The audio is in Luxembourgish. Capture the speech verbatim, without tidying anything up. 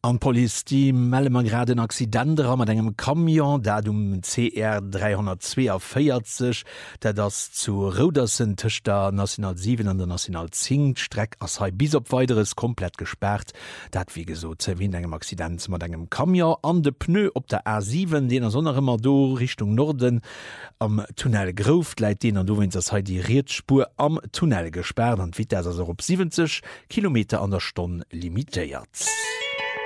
An Police die melle man grad den Accidenter mat engem Kamion, dat um C R dreihundertzweiundvierzig, dat das zu Rodersen Tisch der National sieben an der National zehn Streck ass ha bis op weiteres komplett gesperrt. Dat wie gesot ze wie engem Accident mat engem Kamion an de Pneu op der A sieben, den er sonnermmer do Richtung Norden am Tunnel Groft leit den an du wenn das he die Rietspur am Tunnel gesperrt an wie der op siebzig Kilometer an der Stunde limitiert.